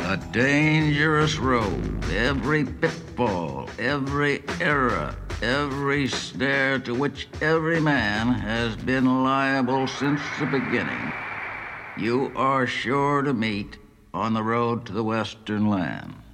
A dangerous road, every pitfall, every error, every snare to which every man has been liable since the beginning. You are sure to meet on the road to the Western land.